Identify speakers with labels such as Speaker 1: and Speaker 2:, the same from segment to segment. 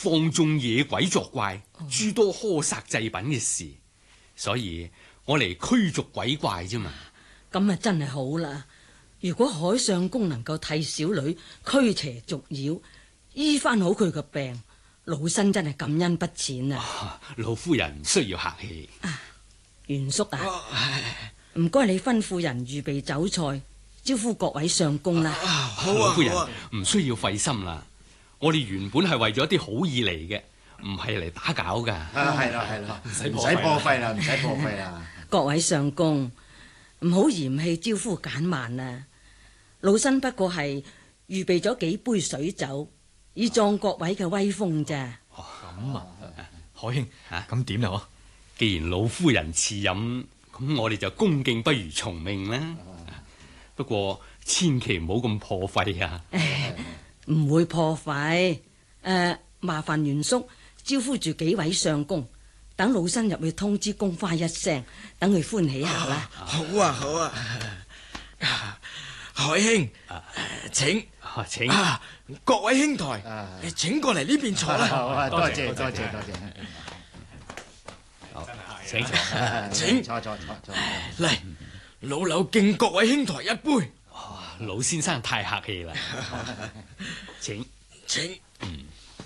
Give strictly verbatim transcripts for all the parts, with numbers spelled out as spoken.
Speaker 1: 放縱野鬼作怪、諸多苛殺祭品嘅事，所以我嚟驅逐鬼怪啫嘛。
Speaker 2: 咁啊真係好啦！如果海相公能夠替小女驅邪逐妖，醫翻好佢個病，老身真係感恩不淺啊！
Speaker 1: 啊老夫人唔需要客氣。
Speaker 2: 啊，袁叔啊，唔該你吩咐人預備酒菜，招呼各位相公啦。
Speaker 3: 啊好啊，
Speaker 1: 老夫人
Speaker 3: 好啊，
Speaker 1: 唔需要費心啦。我哋原本係為咗一啲好意嚟嘅，唔係嚟打攪噶。
Speaker 3: 啊係啦係啦，唔使破費啦，唔使破費啦。
Speaker 2: 各位相公，唔好嫌棄招呼簡慢啊！老身不過係預備咗幾杯水酒，以壯各位嘅威風咋。
Speaker 4: 咁啊，海兄，咁點啦？嗬，
Speaker 1: 既然老夫人賜飲，咁我哋就恭敬不如從命啦。不過千祈唔好咁破費啊！
Speaker 2: 唔會破費。誒、呃，麻煩袁叔招呼住幾位相公，等老身入去通知公花一聲，等佢歡喜下啦。
Speaker 3: 好啊好啊，海兄，請
Speaker 1: 請
Speaker 3: 啊，各位兄台，請過嚟呢邊坐啦。
Speaker 5: 好啊，多謝多謝多謝。
Speaker 1: 好，請坐，
Speaker 3: 請
Speaker 5: 坐坐坐坐。
Speaker 3: 嚟，老柳敬各位兄台一杯。
Speaker 1: 老先生太客氣啦。請
Speaker 3: 請。
Speaker 1: 嗯，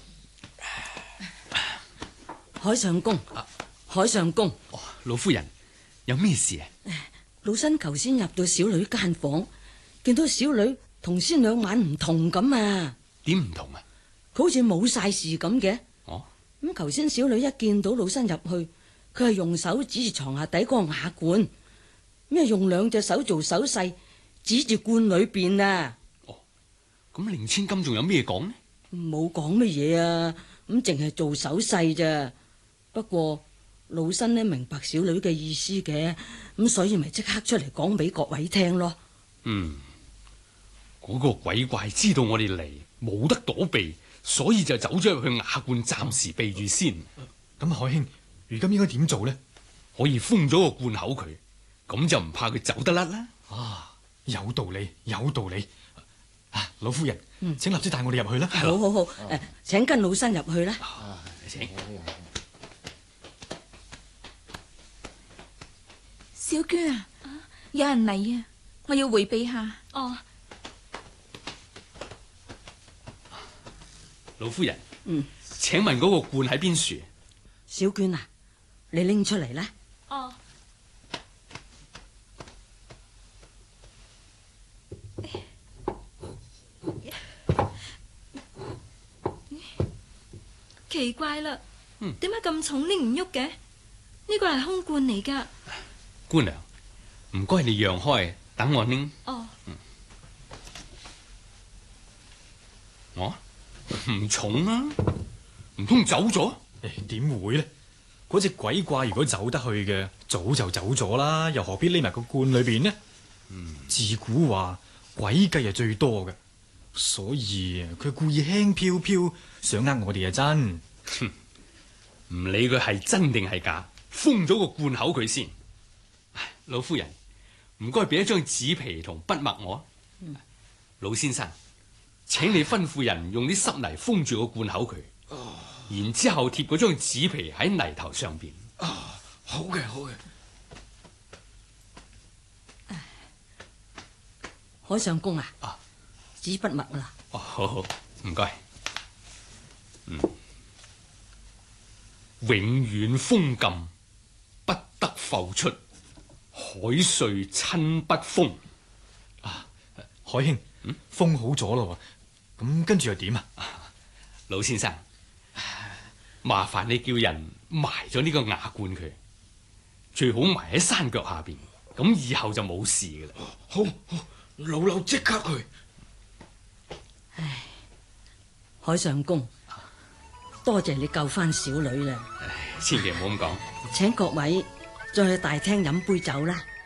Speaker 2: 海相公，海相公，
Speaker 1: 哦，老夫人有咩事啊？
Speaker 2: 老身頭先入到小女間房，見到小女同先兩晚唔同咁啊。
Speaker 1: 點唔同啊？
Speaker 2: 佢好似冇晒事咁嘅。
Speaker 1: 哦，
Speaker 2: 咁頭先小女一見到老身入去，佢係用手指住床下底嗰個瓦罐，咩用兩隻手做手勢指住罐裏邊啊。
Speaker 1: 哦，咁令千金仲有咩講呢？
Speaker 2: 冇講乜嘢啊，咁淨係做手勢咋。不過老身呢明白小女嘅意思嘅，咁所以咪即刻出嚟講俾各位聽咯。
Speaker 1: 嗯，嗰個鬼怪知道我哋嚟冇得躲避，所以就走咗入去瓦罐，暫時避住先。
Speaker 4: 咁海兄，如今應該點做呢？
Speaker 1: 可以封咗個罐口佢，咁就唔怕佢走得甩啦。
Speaker 4: 啊，有道理，有道理。啊，老夫人，
Speaker 2: 嗯，
Speaker 4: 請立即帶我哋入去啦。
Speaker 2: 好好好，誒，請跟老身入去啦。
Speaker 1: 啊，請。
Speaker 6: 小娟啊，有人嚟啊，我要回避下。
Speaker 7: 哦，
Speaker 1: 老夫人，
Speaker 2: 嗯，
Speaker 1: 請問嗰個罐喺邊處？
Speaker 2: 小娟啊，你拎出嚟啦。
Speaker 7: 哦，奇怪啦，點解咁重拎唔喐嘅？呢個係空罐嚟噶。
Speaker 1: 姑娘，唔該你讓開，等我拎。
Speaker 7: 哦，
Speaker 1: 嗯，我唔重啊，唔通走咗？
Speaker 4: 誒，點會呢？嗰隻鬼怪如果走得去嘅，早就走咗啦，又何必匿埋個罐裏邊呢？
Speaker 1: 嗯，
Speaker 4: 自古話鬼計係最多嘅，所以佢故意輕飄飄想呃我哋啊真。
Speaker 1: 哼，唔理佢係真定係假，封咗個罐口佢先。老夫人，唔該俾一張紙皮同筆墨我。嗯，老先生，請你吩咐人用啲濕泥封住個罐口佢，哦，然之後貼嗰張紙皮喺泥頭上邊。
Speaker 3: 啊，好嘅好嘅。
Speaker 2: 海相公啊，啊，紙筆墨啦。
Speaker 1: 哦，好好，唔該。嗯，永遠封禁，不得浮出。海瑞親筆封
Speaker 4: 啊，海兄，嗯，封好咗咯，咁跟住又點啊？
Speaker 1: 老先生，麻煩你叫人埋咗呢個瓦罐佢，最好埋喺山腳下邊，咁以後就冇事噶啦。
Speaker 3: 好，好，老柳即刻去。
Speaker 2: 唉，海相公，多謝你救翻小女啦。
Speaker 1: 千祈唔好咁講。
Speaker 2: 請各位再去大廳飲杯酒啦。